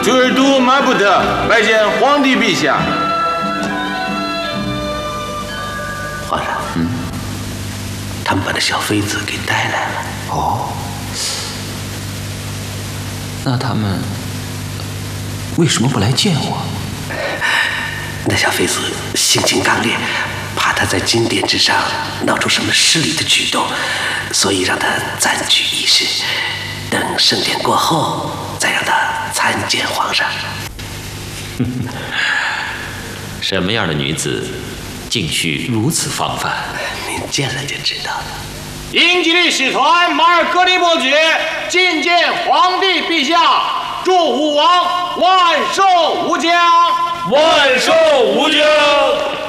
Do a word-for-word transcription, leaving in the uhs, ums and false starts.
主尔都马不特拜见皇帝陛下。 皇上，嗯，他们把那小妃子给带来了。 哦，那他们为什么不来见我？ 那小妃子性情刚烈，怕他在金殿之上闹出什么失礼的举动，所以让他暂居一室，等盛典过后再让他参见皇上。 什么样的女子竟需如此防范？ 您见了就知道了。 英吉利使团马尔格利伯爵觐见皇帝陛下，祝武王万寿无疆， 万寿无疆。